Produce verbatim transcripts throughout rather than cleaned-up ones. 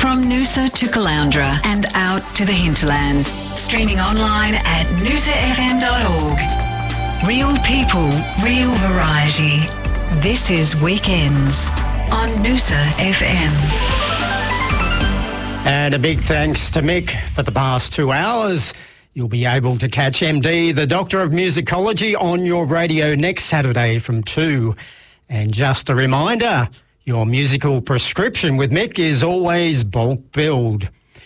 From Noosa to Caloundra and out to the hinterland. Streaming online at noosa f m dot org. Real people, real variety. This is Weekends on Noosa F M. And a big thanks to Mick for the past two hours. You'll be able to catch M D, the Doctor of Musicology, on your radio next Saturday from two. And just a reminder, your musical prescription with Mick is always bulk billed.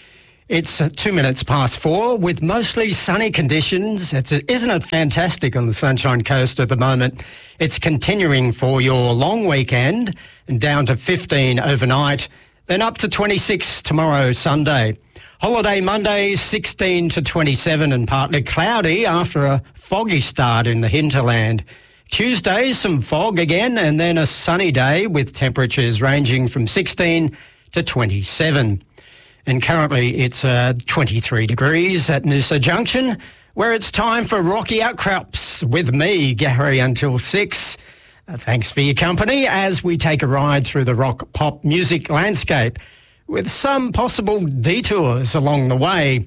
It's uh, two minutes past four with mostly sunny conditions. It's, isn't it fantastic on the Sunshine Coast at the moment? It's continuing for your long weekend and down to fifteen overnight, then up to twenty-six tomorrow, Sunday. Holiday Monday, sixteen to twenty-seven and partly cloudy after a foggy start in the hinterland. Tuesday, some fog again and then a sunny day with temperatures ranging from sixteen to twenty-seven. And currently it's uh, twenty-three degrees at Noosa Junction, where it's time for Rocky Outcrops with me, Gary, until six. Uh, thanks for your company as we take a ride through the rock pop music landscape with some possible detours along the way.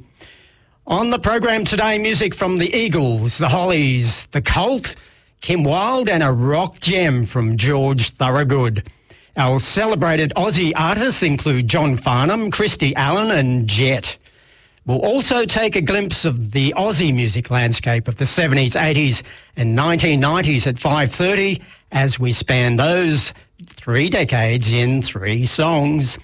On the program today, music from the Eagles, the Hollies, the Cult, Kim Wilde and a rock gem from George Thorogood. Our celebrated Aussie artists include John Farnham, Christy Allen and Jet. We'll also take a glimpse of the Aussie music landscape of the seventies, eighties and nineteen nineties at five thirty as we span those three decades in three songs.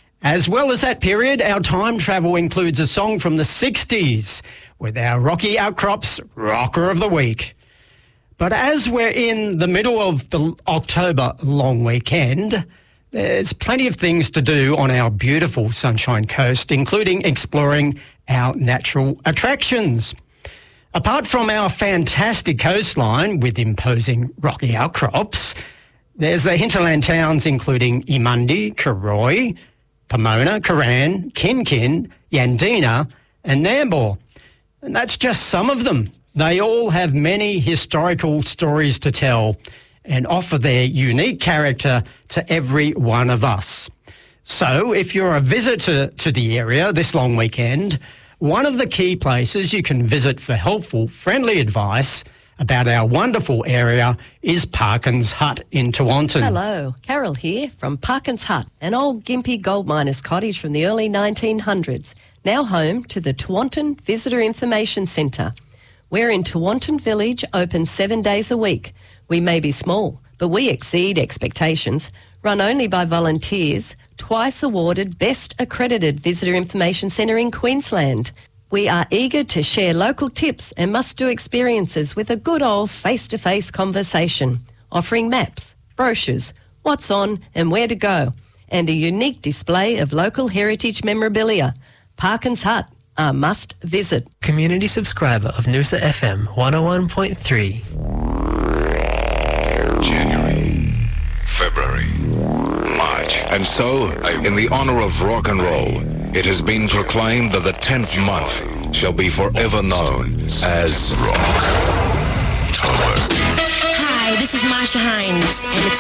As well as that period, our time travel includes a song from the sixties with our Rocky Outcrops Rocker of the Week. But as we're in the middle of the October long weekend, there's plenty of things to do on our beautiful Sunshine Coast, including exploring our natural attractions. Apart from our fantastic coastline with imposing rocky outcrops, there's the hinterland towns including Emundi, Karoi, Pomona, Coran, Kin-Kin, Yandina and Nambour. And that's just some of them. They all have many historical stories to tell and offer their unique character to every one of us. So if you're a visitor to the area this long weekend, one of the key places you can visit for helpful, friendly advice about our wonderful area is Parkins Hut in Tewantin. Hello, Carol here from Parkins Hut, an old Gympie gold miner's cottage from the early nineteen hundreds, now home to the Tewantin Visitor Information Centre. We're in Tewantin Village, open seven days a week. We may be small, but we exceed expectations. Run only by volunteers, twice awarded Best Accredited Visitor Information Centre in Queensland. We are eager to share local tips and must-do experiences with a good old face-to-face conversation, offering maps, brochures, what's on and where to go, and a unique display of local heritage memorabilia. Parkins Hut, a must-visit. Community subscriber of Noosa F M one oh one point three. January, February, March. And so, in the honor of rock and roll, it has been proclaimed that the tenth month shall be forever known as Rocktober. Hi, this is Marsha Hines, and it's